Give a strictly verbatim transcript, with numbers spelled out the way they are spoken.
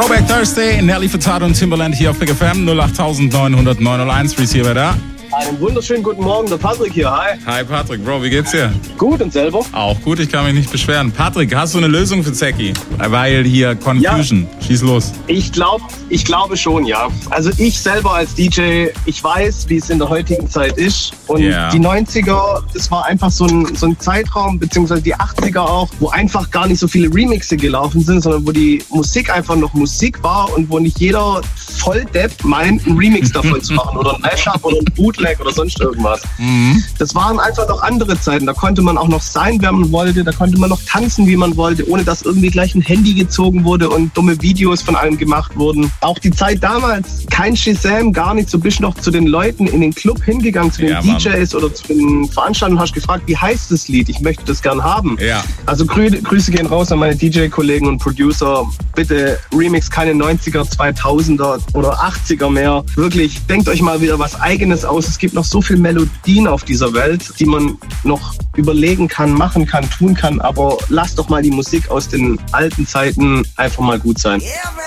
Throwback Thursday, Nelly Furtado und Timbaland hier auf Big F M null acht neun null null neun null eins. Wie ist hier bei da? Einen wunderschönen guten Morgen, der Patrick hier, hi. Hi Patrick, Bro, wie geht's dir? Gut, und selber? Auch gut, ich kann mich nicht beschweren. Patrick, hast du eine Lösung für Zeki? Weil hier Confusion, ja. Schieß los. Ich glaube, ich glaube schon, ja. Also ich selber als D J, ich weiß, wie es in der heutigen Zeit ist. Und yeah. die neunziger, das war einfach so ein, so ein Zeitraum, beziehungsweise die achtziger auch, wo einfach gar nicht so viele Remixe gelaufen sind, sondern wo die Musik einfach noch Musik war und wo nicht jeder Volldepp meint, einen Remix davon zu machen oder ein Mashup oder ein Bootleg oder sonst irgendwas. Mhm. Das waren einfach noch andere Zeiten. Da konnte man auch noch sein, wer man wollte. Da konnte man noch tanzen, wie man wollte, ohne dass irgendwie gleich ein Handy gezogen wurde und dumme Videos von allem gemacht wurden. Auch die Zeit damals, kein Shazam, gar nicht. So bist du noch zu den Leuten in den Club hingegangen, zu den ja, D Js Mann. Oder zu den Veranstaltern und hast gefragt, wie heißt das Lied? Ich möchte das gern haben. Ja. Also Grü- Grüße gehen raus an meine D J-Kollegen und Producer. Bitte Remix keine neunziger, zweitausender oder achtziger mehr. Wirklich, denkt euch mal wieder was Eigenes aus. Es gibt noch so viele Melodien auf dieser Welt, die man noch überlegen kann, machen kann, tun kann. Aber lasst doch mal die Musik aus den alten Zeiten einfach mal gut sein. Yeah,